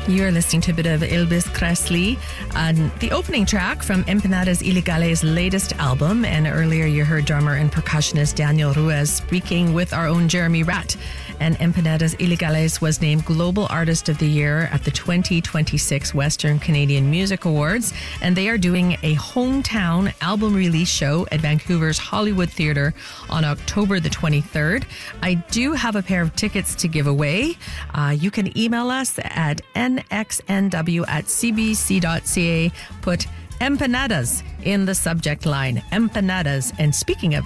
You're listening to a bit of Elvis Presley, the opening track from Empanadas Ilegales' latest album. And earlier you heard drummer and percussionist Daniel Ruiz speaking with our own Jeremy Ratt. And Empanadas Ilegales was named Global Artist of the Year at the 2026 Western Canadian Music Awards. And they are doing a hometown album release show at Vancouver's Hollywood Theatre on October the 23rd. I do have a pair of tickets to give away. You can email us at nxnw@cbc.ca. Put empanadas in the subject line. Empanadas. And speaking of